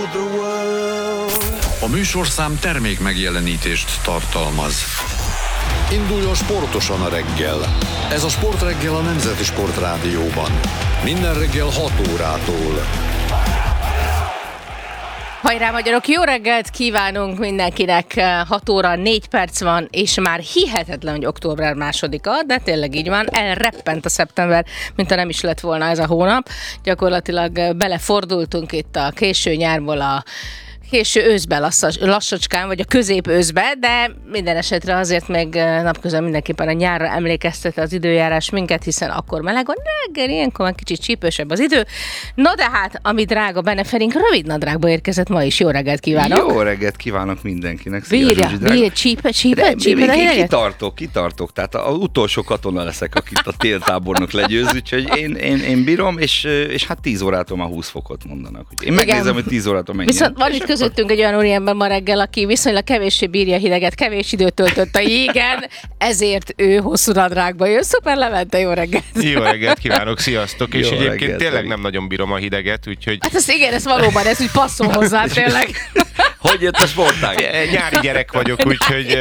A műsorszám termék megjelenítést tartalmaz. Induljon sportosan a reggel. Ez a Sportreggel a Nemzeti Sportrádióban. Minden reggel 6 órától. Hajrá magyarok, jó reggelt kívánunk mindenkinek, 6 óra 4 perc van, és már hihetetlen, hogy október 2-a, de tényleg így van, elreppent a szeptember, mintha nem is lett volna ez a hónap. Gyakorlatilag belefordultunk itt a késő nyárból a késő őszbe lassacskán, vagy a közép őszbe, de minden esetre azért még napközben mindenképpen a nyárra emlékeztet az időjárás minket, hiszen akkor meleg van, reggel ilyenkor már kicsit csípősebb az idő. No de hát, ami drága Beneferink rövid nadrágba érkezett ma is. Jó reggelt kívánok! Jó reggelt kívánok mindenkinek! Bírja, csíped a hideget? Kitartok, tehát az utolsó katona leszek, akit a téltábornok legyőz, úgyhogy én bírom, és hát 10 órától már 20 fokot mondanak. Én megnézem, hogy 10 órától mennyi. Viszont van itt közöttünk egy olyan úriember ma reggel, aki viszonylag kevéssé bírja hideget, kevés időt töltött a jégen, ezért ő hosszú nadrágba jön. Szuper Levente, jó reggelt! Jó reggelt kívánok, sziasztok! Jó és egyébként reggelt, tényleg nem nagyon bírom a hideget, úgyhogy... Hát ez igen, ez valóban, ez úgy passzol hozzá tényleg. Hogy jött a sportág? Nyári gyerek vagyok, úgyhogy...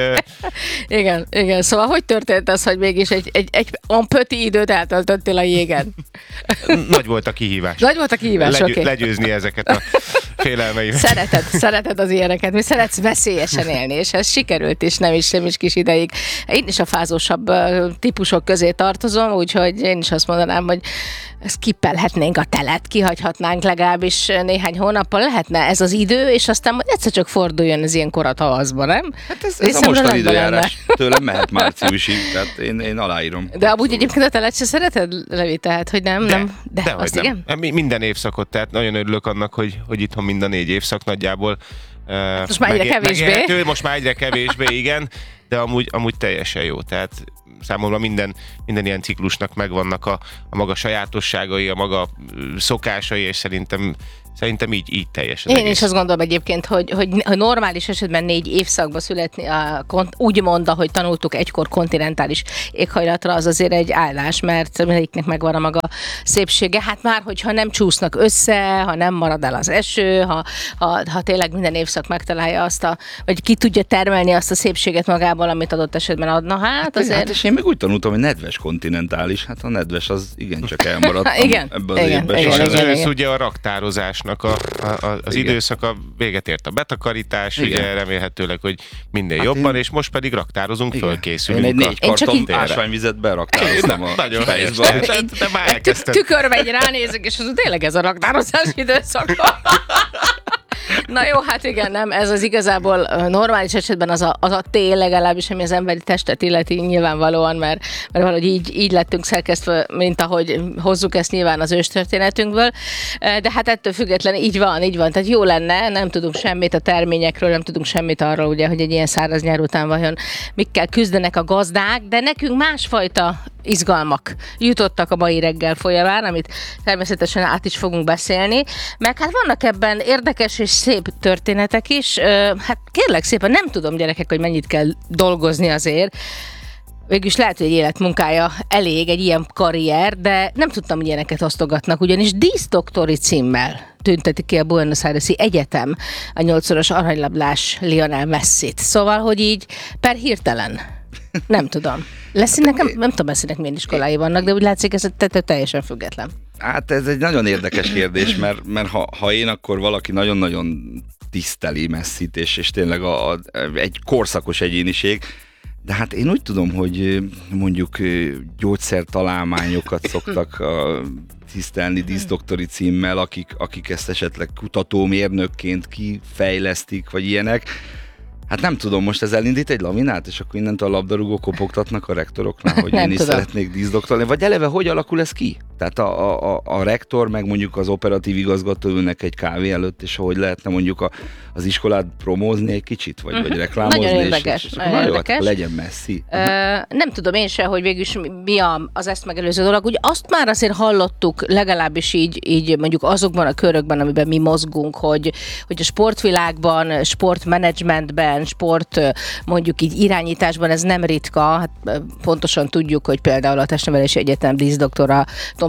Igen, szóval hogy történt az, hogy mégis egy pöti időt eltöltöttél a jégen? Nagy volt a kihívás. Oké. Legyőzni ezeket a félelmeimet. Szereted az ilyeneket, mi szeretsz veszélyesen élni, és ez sikerült is, nem is kis ideig. Én is a fázósabb típusok közé tartozom, úgyhogy én is azt mondanám, hogy skippelhetnénk a telet, kihagyhatnánk legalábbis néhány hónappal, lehetne ez az idő, és aztán majd egyszer csak forduljon ez ilyenkor a tavaszba, nem? Hát ez a mostani időjárás tőlem mehet márciusig, tehát én aláírom. De amúgy egyébként a telet se szereted, Levi, tehát, hogy nem? De azt nem. Igen? Minden évszakot, tehát nagyon örülök annak, hogy itthon mind a 4 évszak nagyjából. Most már egyre kevésbé. Most már egyre kevésbé, igen, de amúgy teljesen jó, tehát számomra minden ilyen ciklusnak megvannak a maga sajátosságai, a maga szokásai, és szerintem így teljes. Én is azt gondolom egyébként, hogy normális esetben 4 évszakba születni, úgy mondta, hogy tanultuk egykor kontinentális éghajlatra, az azért egy állás, mert mindegyiknek megvan a maga szépsége. Hát már, hogyha nem csúsznak össze, ha nem marad el az eső, ha tényleg minden évszak megtalálja vagy ki tudja termelni azt a szépséget magából, amit adott esetben adna, hát azért... Hát és én meg úgy tanultam, hogy nedves kontinentális, hát a nedves az igencsak elmaradt ebben az évben. És az ősz ugye a raktározásnak az időszaka, véget ért a betakarítás, ugye remélhetőleg, hogy minél jobban, és most pedig raktározunk, fölkészülünk. Én egy 4 karton ásványvizet beraktároztam a fejezbe. Tükör megy, ránézek, és az tényleg ez a raktározás időszaka. Na jó, hát igen, nem, ez az igazából normális esetben az a tél legalábbis, ami az emberi testet illeti nyilvánvalóan, mert valahogy így lettünk szerkesztve, mint ahogy hozzuk ezt nyilván az őstörténetünkből, de hát ettől függetlenül így van, tehát jó lenne, nem tudunk semmit a terményekről, nem tudunk semmit arról, ugye, hogy egy ilyen száraz nyár után vajon mikkel küzdenek a gazdák, de nekünk másfajta izgalmak jutottak a mai reggel folyamán, amit természetesen át is fogunk beszélni, meg hát vannak ebben érdekes és szép történetek is. Hát kérlek szépen, nem tudom, gyerekek, hogy mennyit kell dolgozni azért. Végülis lehet, hogy egy életmunkája elég, egy ilyen karrier, de nem tudtam, hogy ilyeneket osztogatnak, ugyanis díszdoktori címmel tünteti ki a Buenos Aires-i Egyetem a 8-szoros aranylablás Lionel Messit. Szóval, hogy így per hirtelen. Nem tudom. Nem tudom, Messinek milyen iskolái vannak, de úgy látszik, ez teljesen független. Hát ez egy nagyon érdekes kérdés, mert ha én, akkor valaki nagyon-nagyon tiszteli Messit, és tényleg egy korszakos egyéniség, de hát én úgy tudom, hogy mondjuk gyógyszertalálmányokat szoktak tisztelni díszdoktori címmel, akik ezt esetleg kutatómérnökként kifejlesztik, vagy ilyenek. Hát nem tudom, most ez elindít egy laminát, és akkor innentől a labdarúgó kopogtatnak a rektoroknál, hogy én is szeretnék díszdoktorálni. Vagy eleve hogy alakul ez ki? Tehát a rektor, meg mondjuk az operatív igazgató ülnek egy kávé előtt, és hogy lehetne mondjuk az iskolát promózni egy kicsit, vagy reklámozni. Nagyon érdekes. És legyen Messi. Nem tudom én se, hogy végülis mi az ezt megelőző dolog. Ugye azt már azért hallottuk, legalábbis így mondjuk azokban a körökben, amiben mi mozgunk, hogy a sportvilágban, sportmenedzsmentben, sport mondjuk így irányításban ez nem ritka. Hát pontosan tudjuk, hogy például a Testnevelési Egyetem díszdoktora Tom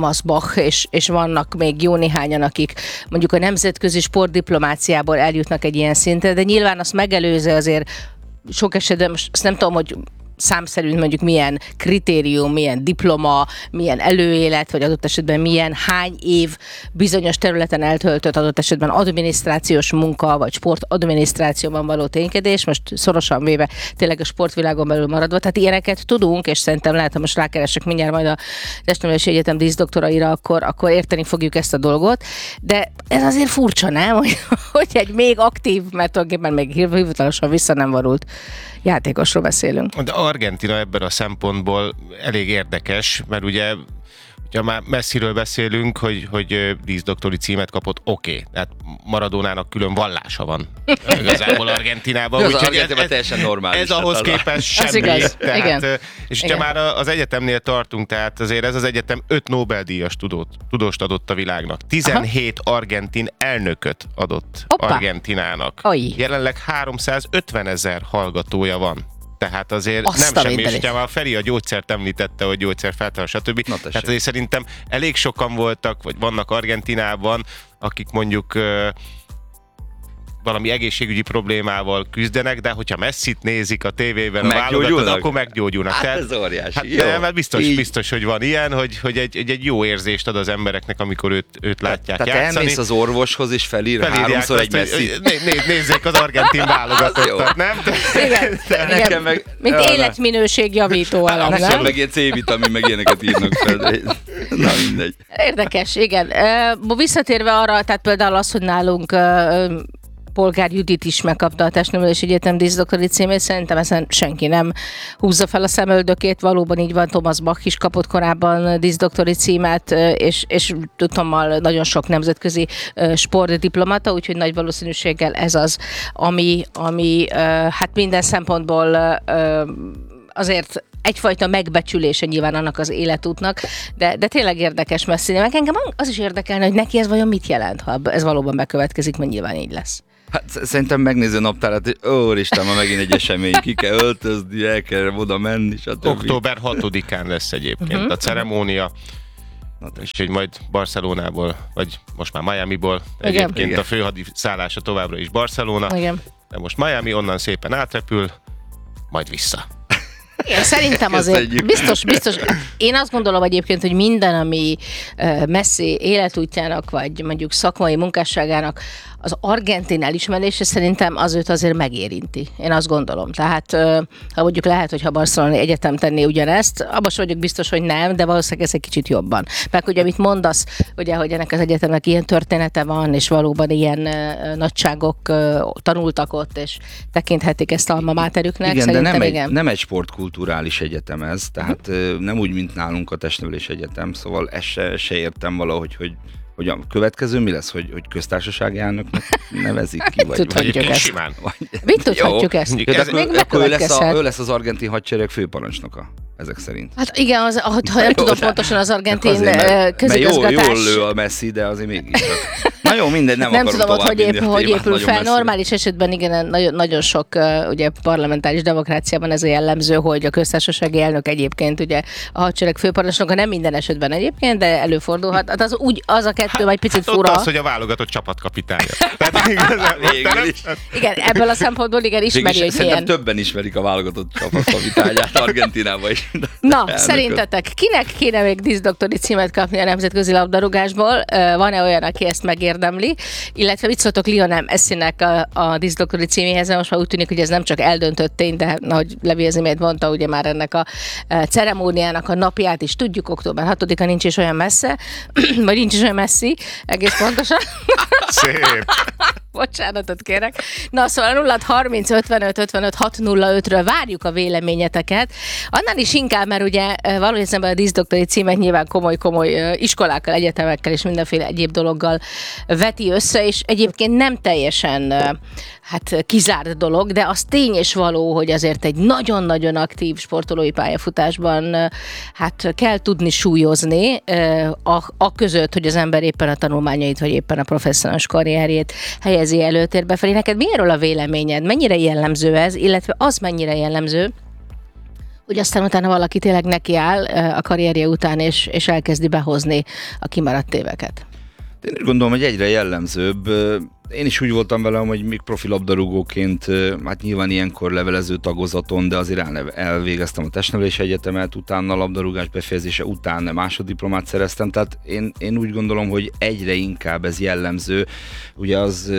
Thomas Bach, és vannak még jó néhányan, akik mondjuk a nemzetközi sportdiplomáciából eljutnak egy ilyen szintre, de nyilván azt megelőzi azért sok esetben, most azt nem tudom, hogy számszerűen mondjuk milyen kritérium, milyen diploma, milyen előélet, vagy adott esetben milyen hány év bizonyos területen eltöltött adott esetben adminisztrációs munka, vagy sportadminisztrációban való ténykedés, most szorosan véve tényleg a sportvilágon belül maradva. Tehát ilyeneket tudunk, és szerintem lehet, ha most rákeresek mindjárt majd a Testnevelési Egyetem díszdoktoraira, akkor érteni fogjuk ezt a dolgot. De ez azért furcsa, nem? Hogy egy még aktív, mert tulajdonképpen még hivatalosan vissza nem vonult játékosról beszélünk. De Argentína ebben a szempontból elég érdekes, mert ugye már Messiről beszélünk, hogy díszdoktori címet kapott, oké. Tehát Maradónának külön vallása van igazából Argentinában. Az Argentinában teljesen normális. Ez ahhoz képest semmi. Igaz. Tehát, Igen. És ugye már az egyetemnél tartunk, tehát azért ez az egyetem 5 Nobel-díjas tudóst adott a világnak. 17 argentin elnököt adott Argentinának. Jelenleg 350 000 hallgatója van. Tehát azért azt nem semmi, és ugye már Feri a gyógyszert említette, hogy gyógyszerfeltalán, stb. Tehát azért szerintem elég sokan voltak, vagy vannak Argentinában, akik mondjuk valami egészségügyi problémával küzdenek, de hogyha Messit nézik a tévében, a válogatott, akkor meggyógyulnak. Hát ez óriási. Hát, mert biztos, hogy van ilyen, hogy egy jó érzést ad az embereknek, amikor őt látják tehát játszani. elmész az orvoshoz, és felírják 3-szor egy Messit. Nézzék az argentin válogatottat, nem? Igen. Mint életminőség javító elem, nem? Nekem meg ilyen C-vitamin, meg ilyeneket írnak fel. Na mindegy. Érdekes, igen. Visszatérve arra, tehát például az, hogy nálunk Polgár Judit is megkapta a Testnevelési Egyetem díszdoktori címét, szerintem ezen senki nem húzza fel a szemöldökét, valóban így van, Thomas Bach is kapott korábban díszdoktori címet, és tudtommal nagyon sok nemzetközi sportdiplomata, úgyhogy nagy valószínűséggel ez az, ami hát minden szempontból azért egyfajta megbecsülése nyilván annak az életútnak, de tényleg érdekes Messi. Meg engem az is érdekelne, hogy neki ez vajon mit jelent, ha ez valóban bekövetkezik, mert nyilván így lesz. Hát szerintem megnéző naptárat, hogy úristen, ma megint egy esemény, ki kell öltözni, el kell oda menni, stb. Október 6-án lesz egyébként a ceremónia, és hogy majd Barcelonából, vagy most már Miamiból, egyébként a főhadiszállása továbbra is Barcelona, de most Miami, onnan szépen átrepül, majd vissza. Igen, szerintem azért biztos. Én azt gondolom egyébként, hogy minden, ami Messi életútjának, vagy mondjuk szakmai munkásságának az argentin elismerése, szerintem az őt azért megérinti. Én azt gondolom. Tehát, ha mondjuk lehet, hogy ha Barcelonai Egyetem tenné ugyanezt, abban sem vagyok biztos, hogy nem, de valószínűleg ez egy kicsit jobban. Meg ugye, amit mondasz, ugye, hogy ennek az egyetemnek ilyen története van, és valóban ilyen nagyságok tanultak ott, és tekinthetik ezt alma máterüknek. Igen, de nem egy sportkulturális egyetem ez, tehát nem úgy, mint nálunk a Testnevelési Egyetem, szóval ezt se értem valahogy, hogy a következő mi lesz, hogy köztársasági elnöknek nevezik ki? Vagy tudhatjuk ezt. Simán. Mit tudhatjuk ezt? Akkor ő lesz az argentin hadsereg főparancsnoka, ezek szerint. Hát igen, ha nem tudom pontosan az argentin közigazgatás. Jól lő a Messi, de azért mégis. Na jó, mindegy, nem akarom tudom, hogy épül fel. Messzire. Normális esetben igen, nagyon sok ugye parlamentáris demokráciában ez a jellemző, hogy a köztársasági elnök egyébként ugye a hadsereg főparancsnoka, nem minden esetben egyébként, de előfordulhat. Hát az a kettő egy picit fura. Az, hogy a válogatott csapatkapitánya. Igen, ebből a szempontból igen, ismeri, hogy milyen. Többen ismerik a válogatott csapatkapitányát Argentínában is. Na, szerintetek kinek kéne még díszdoktori címet kapni a nemzetközi labdarúgásból? Van-e olyan, aki ezt megérdemli? Illetve mit szóltok Lionel Messinek a díszdoktori címéhez? Most már úgy tűnik, hogy ez nem csak eldöntött tény, de ahogy Levi az imént mondta, ugye már ennek a ceremóniának a napját is tudjuk, október 6-a nincs is olyan messze, vagy nincs is olyan messzi, egész pontosan. Szép. Bocsánatot kérek. Na, szóval 0-30-55-55-605-ről várjuk a véleményeteket. Annál is inkább, mert ugye valójában a díszdoktori címet nyilván komoly iskolákkal, egyetemekkel és mindenféle egyéb dologgal veti össze, és egyébként nem teljesen kizárt dolog, de az tény és való, hogy azért egy nagyon-nagyon aktív sportolói pályafutásban kell tudni súlyozni a között, hogy az ember éppen a tanulmányait, vagy éppen a professzionális karrierjét helyezi előtérbe felé. Neked mi erről a véleményed? Mennyire jellemző ez, illetve az mennyire jellemző, Hogy aztán utána valaki tényleg nekiáll a karrierje után, és elkezdi behozni a kimaradt éveket. Én úgy gondolom, hogy egyre jellemzőbb. Én is úgy voltam vele, hogy még profi labdarúgóként, hát nyilván ilyenkor levelező tagozaton, de azért elvégeztem a testnevelési egyetemet, utána a labdarúgás befejezése után másoddiplomát szereztem, tehát én úgy gondolom, hogy egyre inkább ez jellemző. Ugye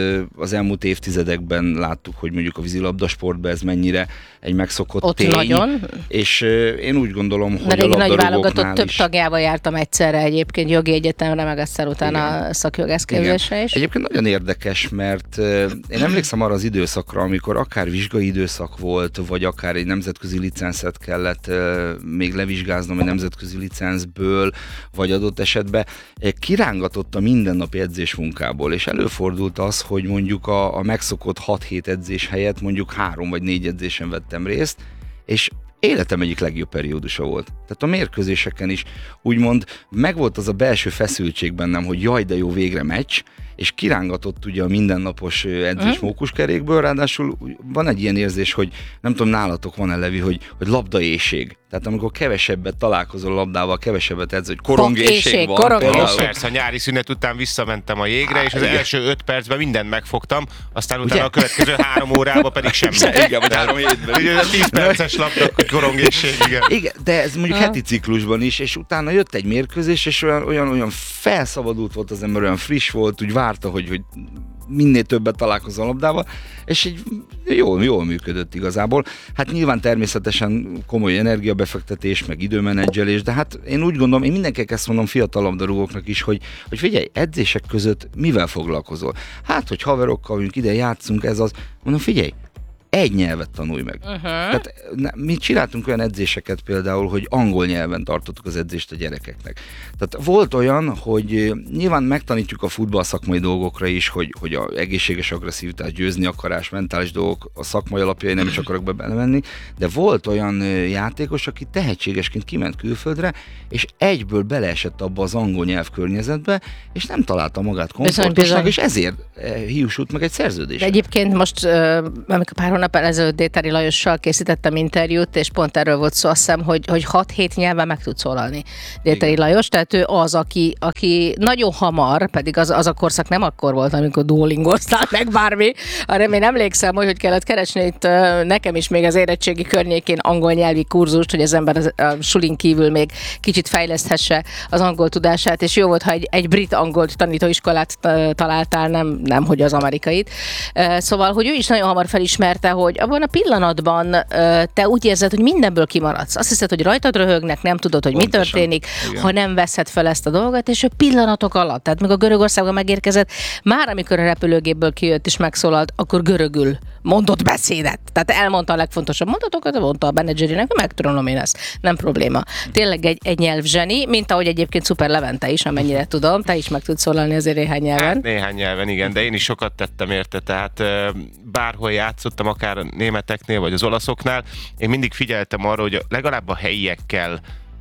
az elmúlt évtizedekben láttuk, hogy mondjuk a vízilabdasportban ez mennyire egy megszokott ott tény. Nagyon. És én úgy gondolom, hogy a a nagy válogatott labdarúgóknál több is... tagjával jártam egyszerre egyébként jogi egyetemre, meg aztán utána a szakjogászképzésre is. Egyébként nagyon érdekes, mert én emlékszem arra az időszakra, amikor akár vizsgai időszak volt, vagy akár egy nemzetközi licenszet kellett még levizsgáznom egy nemzetközi licenszből, vagy adott esetben kirángatott a mindennapi edzésmunkából, és előfordult az, hogy mondjuk a megszokott 6-7 edzés helyett mondjuk 3 vagy 4 edzésen vettem részt, és életem egyik legjobb periódusa volt. Tehát a mérkőzéseken is úgymond megvolt az a belső feszültség bennem, hogy jaj, de jó, végre meccs, és kirángatott ugye a mindennapos edzés mókuskerékből, ráadásul van egy ilyen érzés, hogy nem tudom, nálatok van-e, Levi, hogy labdaéhség. Tehát amikor kevesebbet találkozol labdával, kevesebbet edz, hogy korongészség van. Persze, a nyári szünet után visszamentem a jégre, és az első 5 percben mindent megfogtam, aztán utána ugye? a következő 3 órában pedig semmi. Igen, vagy 3 hétben. Ugye a 10 perces labda, hogy korongészség, igen. Igen, de ez mondjuk heti ciklusban is, és utána jött egy mérkőzés, és olyan felszabadult volt az ember, olyan friss volt, úgy várta, hogy minél többet találkozol a labdával, és így jól működött igazából. Hát nyilván természetesen komoly energiabefektetés, meg időmenedzselés, de hát én úgy gondolom, én mindenkinek ezt mondom fiatal labdarúgóknak is, hogy figyelj, edzések között mivel foglalkozol? Hát, hogy haverokkal vagyunk, ide játszunk, ez az. Mondom, figyelj, egy nyelvet tanulj meg. Tehát mi csináltunk olyan edzéseket például, hogy angol nyelven tartottuk az edzést a gyerekeknek. Tehát volt olyan, hogy nyilván megtanítjuk a futball szakmai dolgokra is, hogy a egészséges agresszivitás, győzni akarás, mentális dolgok, a szakmai alapjai nem is akarok belemenni, de volt olyan játékos, aki tehetségesként kiment külföldre, és egyből beleesett abba az angol nyelv környezetbe, és nem találta magát komfortosnak, és ezért hiúsult meg egy szerződés. De egyébként most, amikor pár hónap ezelőtt Détári Lajossal készítettem interjút, és pont erről volt szó, azt hiszem, hogy 6-7 nyelven meg tud szólalni Détári Lajos, tehát ő az, aki nagyon hamar, pedig az a korszak nem akkor volt, amikor duolingoztál meg bármi, hanem én emlékszem, hogy kellett keresni itt nekem is még az érettségi környékén angol nyelvi kurzust, hogy az ember a sulin kívül még kicsit fejleszthesse az angol tudását, és jó volt, ha egy brit angolt tanítóiskolát találtál, nem hogy az amerikait. Szóval, hogy ő is nagyon hamar felismerte, hogy abban a pillanatban te úgy érzed, hogy mindenből kimaradsz. Azt hiszed, hogy rajtad röhögnek, nem tudod, hogy pontosan mi történik, igen, ha nem veszed fel ezt a dolgot, és ő pillanatok alatt, tehát még a Görögországban megérkezett, már amikor a repülőgépből kijött és megszólalt, akkor görögül mondott beszédet. Tehát elmondta a legfontosabb mondatokat, mondta a menedzserinek, hogy megtanulom én ezt. Nem probléma. Tényleg egy nyelvzseni, mint ahogy egyébként Szuper Levente is, amennyire tudom. Te is meg tudsz szólalni azért néhány nyelven. Hát, néhány nyelven, igen, de én is sokat tettem érte, tehát bárhol játszottam, akár a németeknél, vagy az olaszoknál, én mindig figyeltem arra, hogy legalább a helyiekkel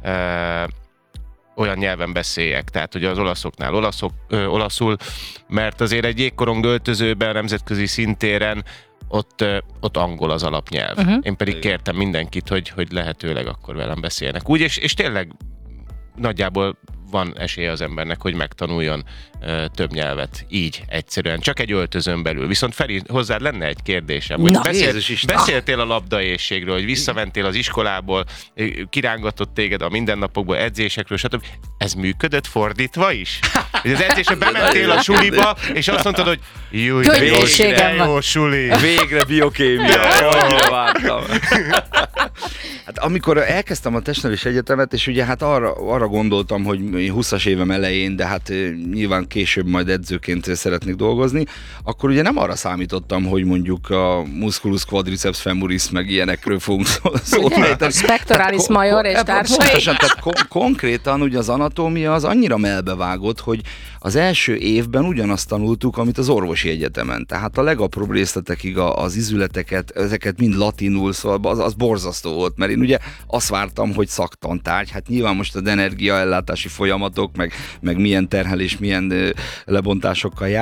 olyan nyelven beszéljek, tehát hogy az olaszoknál olaszul, mert azért egy jégkorong öltözőben, nemzetközi szintéren ott angol az alapnyelv. Én pedig kértem mindenkit, hogy lehetőleg akkor velem beszéljenek. Úgy, és tényleg nagyjából van esélye az embernek, hogy megtanuljon több nyelvet így egyszerűen, csak egy öltözön belül. Viszont Feri, hozzád lenne egy kérdésem, hogy beszéltél a labdaéhségről, hogy visszamentél az iskolából, kirángatott téged a mindennapokból, edzésekről, stb. Ez működött fordítva is? Hogy az edzésre bementél a suliba, és azt mondtad, hogy végre jó suli. Végre biokémia, annyira vártam. Hát amikor elkezdtem a testnevelési egyetemet, és ugye hát arra gondoltam, hogy 20-as évem elején, de hát nyilván később majd edzőként szeretnék dolgozni, akkor ugye nem arra számítottam, hogy mondjuk a musculus quadriceps femoris meg ilyenekről fogunk szólni. Spectoralis major és társai. Pontosan, tehát konkrétan ugye az anatómia az annyira melbevágott, hogy az első évben ugyanazt tanultuk, amit az orvosi egyetemen. Tehát a legapróbb részletekig az izületeket, ezeket mind latinul, szóval az borzasztó volt, mert én ugye azt vártam, hogy szaktantárgy, hát nyilván most az energiaellátási folyamatok, meg milyen terhelés, milyen lebontásokkal jár,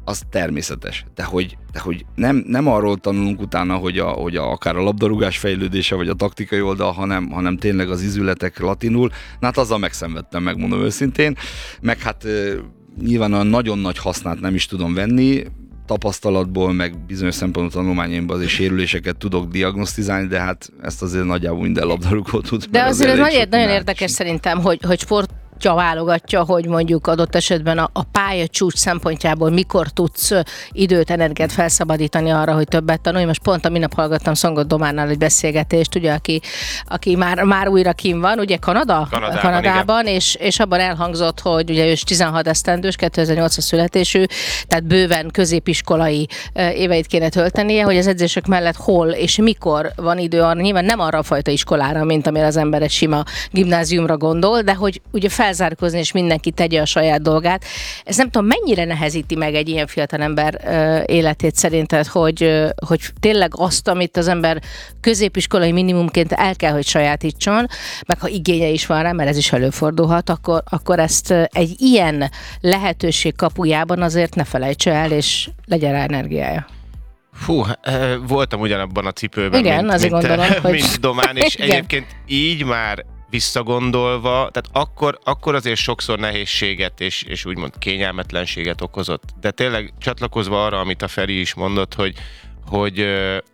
az természetes. De hogy nem arról tanulunk utána, hogy akár a labdarúgás fejlődése, vagy a taktikai oldal, hanem tényleg az izületek latinul. Na hát azzal megszenvedtem, megmondom őszintén. Meg hát nyilván a nagyon nagy hasznát nem is tudom venni, tapasztalatból, meg bizonyos szempontból tanulmányaimban azért sérüléseket tudok diagnosztizálni, de hát ezt azért nagyjából minden labdarúgó tud. De azért ez nagyon érdekes szerintem, hogy sportja válogatja, hogy mondjuk adott esetben a pálya csúcs szempontjából mikor tudsz időt, energiát felszabadítani arra, hogy többet tanulj. Most pont a minap hallgattam Szongot Dománnal egy beszélgetést, ugye, aki már újra kim van, ugye Kanadában, és abban elhangzott, hogy ugye ő 16 esztendős, 2008-as születésű, tehát bőven középiskolai éveit kéne töltenie, hogy az edzések mellett hol és mikor van idő arra, nyilván nem arra a fajta iskolára, mint amire az ember egy sima gimnáziumra gondol, de hogy ugye felzárkózni, és mindenki tegye a saját dolgát. Ez nem tudom, mennyire nehezíti meg egy ilyen fiatalember életét szerinted, hogy tényleg azt, amit az ember középiskolai minimumként el kell, hogy sajátítson, meg ha igénye is van rá, mert ez is előfordulhat, akkor ezt egy ilyen lehetőség kapujában azért ne felejtse el, és legyen rá energiája. Fú, voltam ugyanabban a cipőben, igen, mint Domán, és egyébként így már visszagondolva, tehát akkor azért sokszor nehézséget és úgymond kényelmetlenséget okozott. De tényleg csatlakozva arra, amit a Feri is mondott, hogy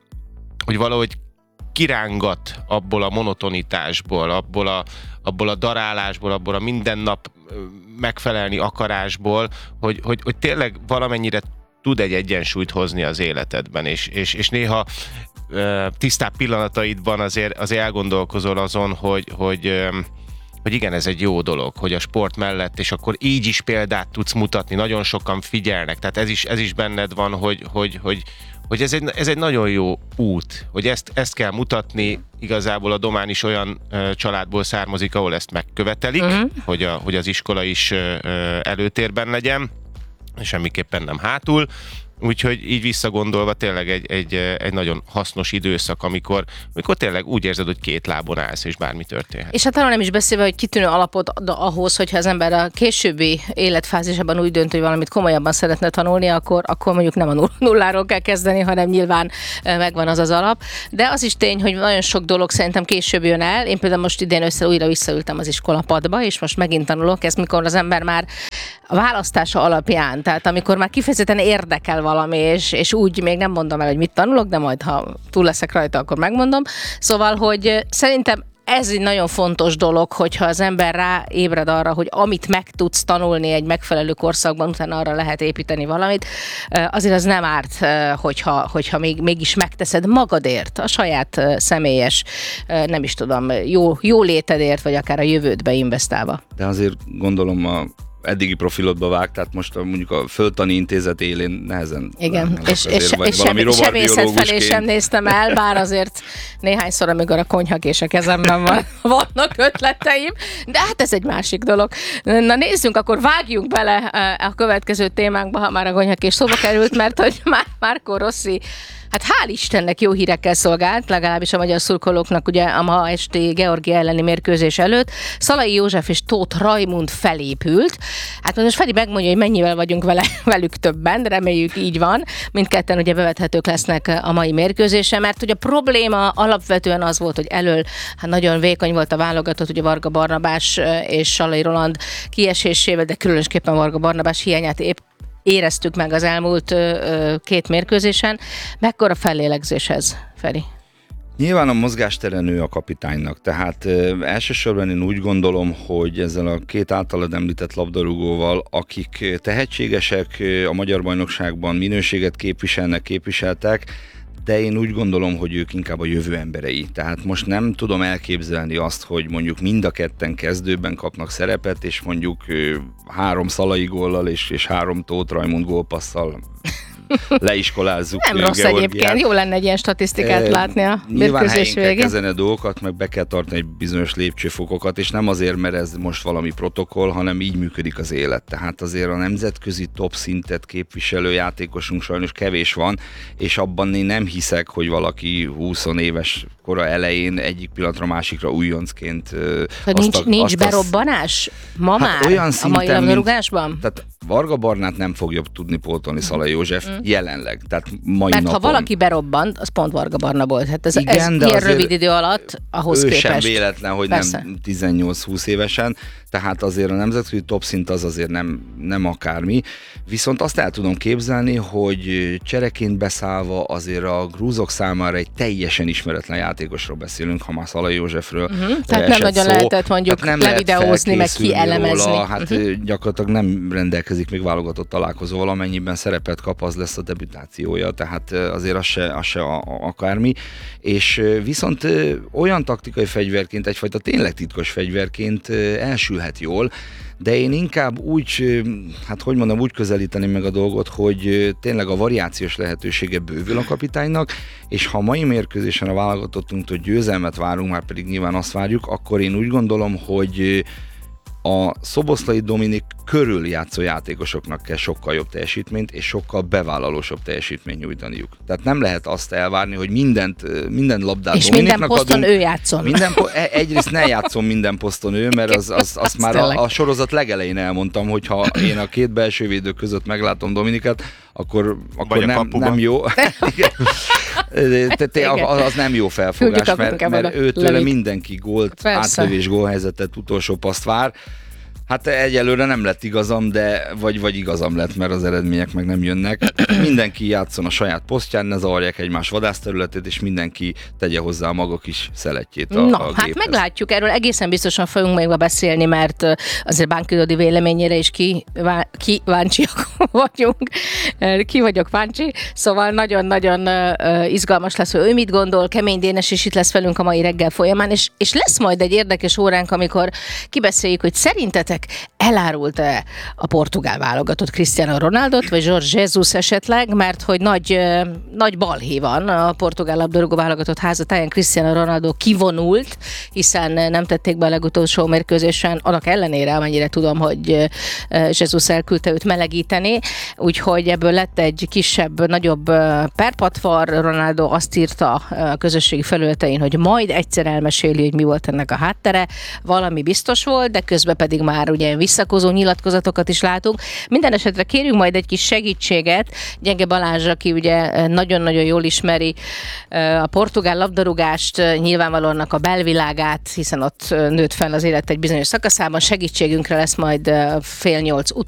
valahogy kirángat abból a monotonitásból, abból a darálásból, abból a minden nap megfelelni akarásból, hogy tényleg valamennyire tud egy egyensúlyt hozni az életedben, és néha tisztább pillanataidban azért elgondolkozol azon, hogy igen, ez egy jó dolog, hogy a sport mellett, és akkor így is példát tudsz mutatni, nagyon sokan figyelnek, tehát ez is benned van, hogy ez egy nagyon jó út, hogy ezt kell mutatni, igazából a Domán is olyan családból származik, ahol ezt megkövetelik, hogy az iskola is előtérben legyen, semmiképpen nem hátul. Úgyhogy így visszagondolva tényleg egy nagyon hasznos időszak, amikor tényleg úgy érzed, hogy két lábon állsz, és bármi történhet. És hát arról nem is beszélve, hogy kitűnő alapot ad ahhoz, hogyha az ember a későbbi életfázisában úgy dönt, hogy valamit komolyabban szeretne tanulni, akkor mondjuk nem a nulláról kell kezdeni, hanem nyilván megvan az alap. De az is tény, hogy nagyon sok dolog szerintem később jön el. Én például most idén újra visszaültem az iskolapadba, és most megint tanulok, ez mikor az ember már a választása alapján, tehát amikor már kifejezetten érdekel valami, és úgy még nem mondom el, hogy mit tanulok, de majd ha túl leszek rajta, akkor megmondom. Szóval, hogy szerintem ez egy nagyon fontos dolog, hogyha az ember ráébred arra, hogy amit meg tudsz tanulni egy megfelelő korszakban, utána arra lehet építeni valamit, azért az nem árt, hogyha mégis megteszed magadért, a saját személyes, nem is tudom, jó létedért, vagy akár a jövődbe investálva. De azért gondolom a eddigi profilodba vág, tehát most mondjuk a Földtani Intézet élén nehezen. Igen, és sebészet felé sem néztem el, bár azért néhányszor, amikor a konyhakés a kezemben vannak ötleteim, de hát ez egy másik dolog. Na nézzünk, akkor vágjunk bele a következő témánkba, ha már a konyhakés szóba került, mert hogy Marco Rossi, hát hál' Istennek jó hírekkel szolgált, legalábbis a magyar szurkolóknak ugye a ma esti Georgia elleni mérkőzés előtt. Szalai József és Tóth Rajmund felépült. Hát most Feri megmondja, hogy mennyivel vagyunk velük többen, de reméljük így van. Mindketten ugye bevethetők lesznek a mai mérkőzésen, mert ugye a probléma alapvetően az volt, hogy elől hát nagyon vékony volt a válogatott, ugye Varga Barnabás és Sallai Roland kiesésével, de különösképpen Varga Barnabás hiányát épp éreztük meg az elmúlt két mérkőzésen. Mekkora fellélegzéshez, Feri? Nyilván a mozgásteren nő a kapitánynak, tehát elsősorban én úgy gondolom, hogy ezzel a két általad említett labdarúgóval, akik tehetségesek, a magyar bajnokságban minőséget képviseltek, de én úgy gondolom, hogy ők inkább a jövő emberei. Tehát most nem tudom elképzelni azt, hogy mondjuk mind a ketten kezdőben kapnak szerepet, és mondjuk 3 Szalai góllal és 3 Tóth Rajmund gólpasszal leiskolázzuk. Nem rossz egyébként, jó lenne egy ilyen statisztikát látni a mérkőzés végén. Nyilván kell kezdeni a dolgokat, meg be kell tartani egy bizonyos lépcsőfokokat, és nem azért, mert ez most valami protokoll, hanem így működik az élet. Tehát azért a nemzetközi top szintet képviselő játékosunk sajnos kevés van, és abban én nem hiszek, hogy valaki 20 éves kora elején egyik pillanatra másikra újoncként... Nincs berobbanás ma hát már olyan szinten, a mai labdarúgásban? Tehát Varga Barnát nem fogja tudni pótolni Szalai József jelenleg, tehát mai Mert napon. ha valaki berobbant, az pont Varga Barna volt. Hát ez Igen, de ilyen azért rövid idő alatt ahhoz ő képest. sem véletlen, hogy Persze. nem 18-20 évesen, tehát azért a nemzetközi top szint az azért nem akármi. Viszont azt el tudom képzelni, hogy csereként beszállva azért a grúzok számára egy teljesen ismeretlen játékosról beszélünk, ha már Szalai Józsefről Tehát nem nagyon lehetett mondjuk tehát nem levideózni, meg felkészülni kielemezni. róla. Hát gyakorlatilag nem rendelkezik még válogatott találkozóval, amennyiben szerepet kap, az lesz a debütációja, tehát azért az se akármi. És viszont olyan taktikai fegyverként, egyfajta tényleg titkos fegyverként elsülhet jól, de én inkább úgy közelíteném meg a dolgot, hogy tényleg a variációs lehetősége bővül a kapitánynak, és ha a mai mérkőzésen a válogatottunktól győzelmet várunk, már pedig nyilván azt várjuk, akkor én úgy gondolom, hogy a Szoboszlai Dominik körül játszó játékosoknak kell sokkal jobb teljesítményt és sokkal bevállalósabb teljesítményt nyújtaniuk. Tehát nem lehet azt elvárni, hogy minden labdát és Dominiknak minden poszton adunk. ő játszon. Egyrészt ne játszon minden poszton ő, mert az már a sorozat legelején elmondtam, hogy ha én a két belsővédő között meglátom Dominikát, akkor nem jó. Az nem jó felfogás, mert őtőle mindenki gólt, átlövés, gólhelyzetet, utolsó paszt vár. Hát egyelőre nem lett igazam, de vagy igazam lett, mert az eredmények meg nem jönnek. Mindenki játszon a saját posztján, ne zavarják egymás vadászterületét, és mindenki tegye hozzá a maga kis szelettjét a hát géphez. meglátjuk, erről egészen biztosan fogunk még beszélni, mert azért Bánki Dodi véleményére is kíváncsiak vagyunk. Ki vagyok Páncsi, szóval nagyon-nagyon izgalmas lesz, hogy ő mit gondol, Kemény Dénes is itt lesz velünk a mai reggel folyamán, és lesz majd egy érdekes óránk, amikor kibeszéljük, hogy szerintetek elárult-e a portugál válogatott Cristiano Ronaldot, vagy Jorge Jesus esetleg, mert hogy nagy balhé van a portugál labdarúgó válogatott házatáján. Cristiano Ronaldo kivonult, hiszen nem tették be a legutolsó mérkőzésen, annak ellenére, amennyire tudom, hogy Jesus elküldte őt melegíteni, úgyhogy ebből lett egy kisebb, nagyobb perpatvar. Ronaldo azt írta a közösségi felületein, hogy majd egyszer elmeséli, hogy mi volt ennek a háttere. Valami biztos volt, de közben pedig már ugye visszakozó nyilatkozatokat is látunk. Minden esetre kérjünk majd egy kis segítséget Gyenge Balázs, aki ugye nagyon-nagyon jól ismeri a portugál labdarúgást, nyilvánvalóan a belvilágát, hiszen ott nőtt fel az élet egy bizonyos szakaszában. Segítségünkre lesz majd 7:30